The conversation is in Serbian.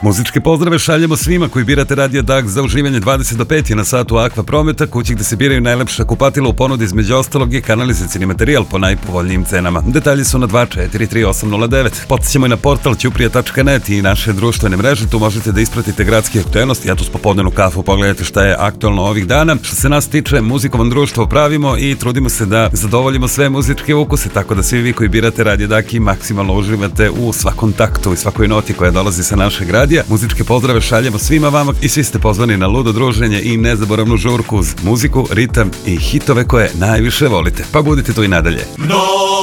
Muzičke pozdrave šaljemo svima koji birate Radio Dak za uživanje 20 do 5 na satu Akva Prometa, kući gde se biraju najlepša kupatila u ponudi, između ostalog i kanalizacijni materijal po najpovoljnijim cenama. Detalji su na 243809. Podsjećamo i na portal ćuprija.net i naše društvene mreže, tu možete da ispratite gradske aktuelnosti, ja tu s popodnevnu kafu pogledajte šta je aktuelno ovih dana. Što se nas tiče, muzikom vam društvo pravimo i trudimo se da zadovoljimo sve muzičke ukuse, tako da svi vi koji birate Radio Dak i maksimalno uživate u svakom taktu i svakoj noti koja dolazi sa našeg radija. Muzičke pozdrave šaljemo svima vama i svi ste pozvani na ludo druženje i nezaboravnu žurku uz muziku, ritam i hitove koje najviše volite. Pa budite tu i nadalje.